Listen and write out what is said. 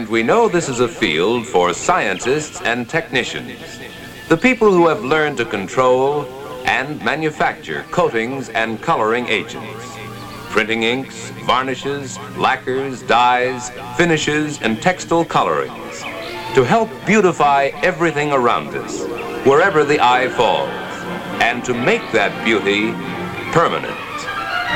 And we know this is a field for scientists and technicians, the people who have learned to control and manufacture coatings and coloring agents, printing inks, varnishes, lacquers, dyes, finishes, and textile colorings, to help beautify everything around us, wherever the eye falls, and to make that beauty permanent.